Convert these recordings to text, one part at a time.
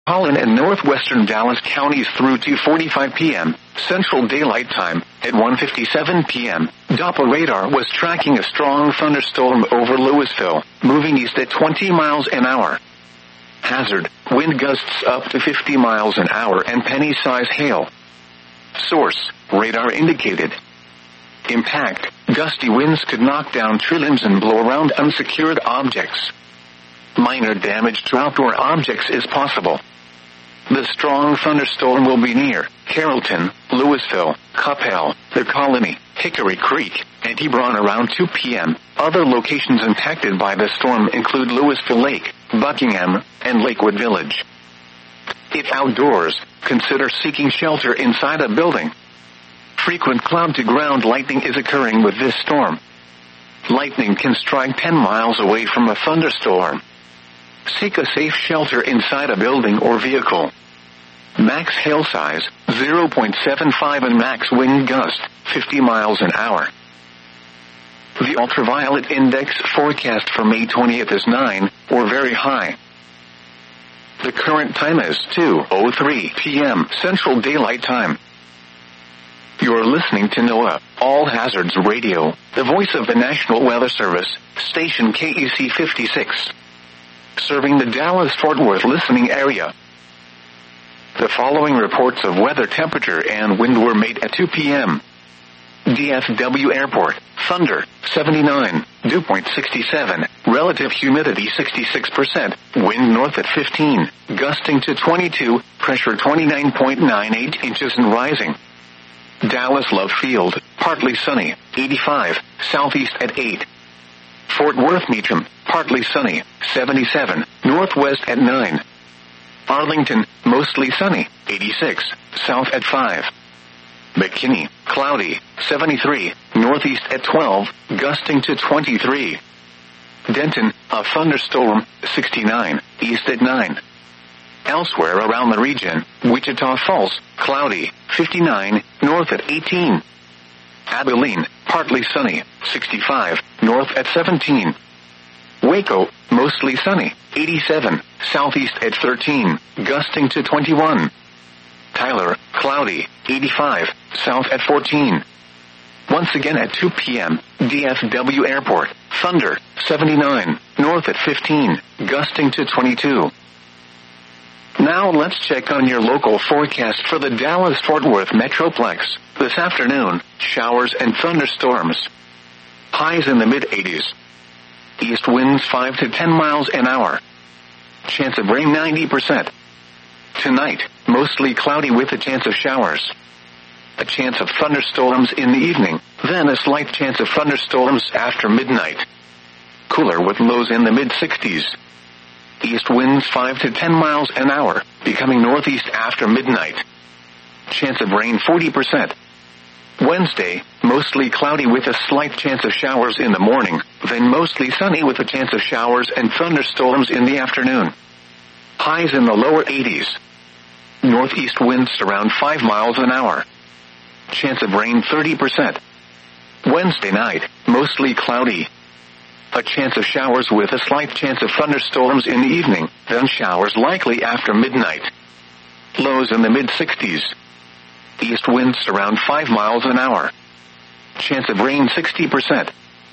Holland and northwestern Dallas counties through 2:45 p.m. Central Daylight Time. At 1:57 p.m., Doppler radar was tracking a strong thunderstorm over Louisville, moving east at 20 miles an hour. Hazard, wind gusts up to 50 miles an hour and penny-size hail. Source, radar indicated. Impact, gusty winds could knock down tree limbs and blow around unsecured objects. Minor damage to outdoor objects is possible. The strong thunderstorm will be near Carrollton, Louisville, Coppell, The Colony, Hickory Creek, and Hebron around 2 p.m. Other locations impacted by the storm include Louisville Lake, Buckingham, and Lakewood Village. If outdoors, consider seeking shelter inside a building. Frequent cloud-to-ground lightning is occurring with this storm. Lightning can strike 10 miles away from a thunderstorm. Seek a safe shelter inside a building or vehicle. Max hail size, 0.75 and max wind gust, 50 miles an hour. The ultraviolet index forecast for May 20th is 9, or very high. The current time is 2:03 p.m. Central Daylight Time. You're listening to NOAA, All Hazards Radio, the voice of the National Weather Service, station KEC 56. Serving the Dallas-Fort Worth listening area. The following reports of weather temperature and wind were made at 2 p.m. DFW Airport, thunder, 79, dew point 67, relative humidity 66%, wind north at 15, gusting to 22, pressure 29.98 inches and rising. Dallas Love Field, partly sunny, 85, southeast at 8. Fort Worth Meacham, partly sunny, 77, northwest at 9. Arlington, mostly sunny, 86, south at 5. McKinney, cloudy, 73, northeast at 12, gusting to 23. Denton, a thunderstorm, 69, east at 9. Elsewhere around the region, Wichita Falls, cloudy, 59, north at 18. Abilene, partly sunny, 65, north at 17. Waco, mostly sunny, 87, southeast at 13, gusting to 21. Tyler, cloudy, 85, south at 14. Once again at 2 p.m., DFW Airport, thunder, 79, north at 15, gusting to 22. Now let's check on your local forecast for the Dallas-Fort Worth Metroplex. This afternoon, showers and thunderstorms. Highs in the mid-80s. East winds 5 to 10 miles an hour. Chance of rain 90%. Tonight, mostly cloudy with a chance of showers. A chance of thunderstorms in the evening, then a slight chance of thunderstorms after midnight. Cooler with lows in the mid-60s. East winds 5 to 10 miles an hour, becoming northeast after midnight. Chance of rain 40%. Wednesday, mostly cloudy with a slight chance of showers in the morning, then mostly sunny with a chance of showers and thunderstorms in the afternoon. Highs in the lower 80s. Northeast winds around 5 miles an hour. Chance of rain 30%. Wednesday night, mostly cloudy. A chance of showers with a slight chance of thunderstorms in the evening, then showers likely after midnight. Lows in the mid-60s. East winds around 5 miles an hour. Chance of rain 60%.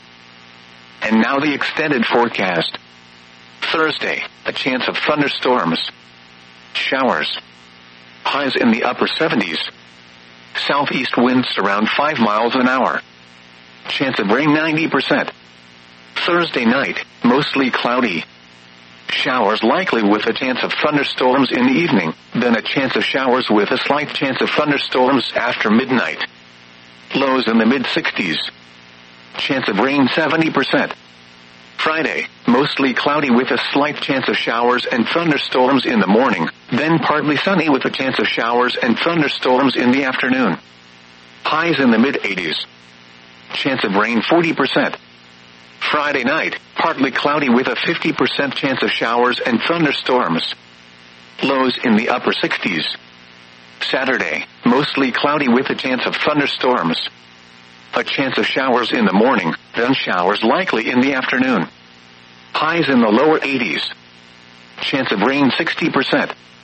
And now the extended forecast. Thursday, a chance of thunderstorms. Showers. Highs in the upper 70s. Southeast winds around 5 miles an hour. Chance of rain 90%. Thursday night, mostly cloudy. Showers likely with a chance of thunderstorms in the evening, then a chance of showers with a slight chance of thunderstorms after midnight. Lows in the mid-60s. Chance of rain 70%. Friday, mostly cloudy with a slight chance of showers and thunderstorms in the morning, then partly sunny with a chance of showers and thunderstorms in the afternoon. Highs in the mid-80s. Chance of rain 40%. Friday night, partly cloudy with a 50% chance of showers and thunderstorms. Lows in the upper 60s. Saturday, mostly cloudy with a chance of thunderstorms. A chance of showers in the morning, then showers likely in the afternoon. Highs in the lower 80s. Chance of rain 60%.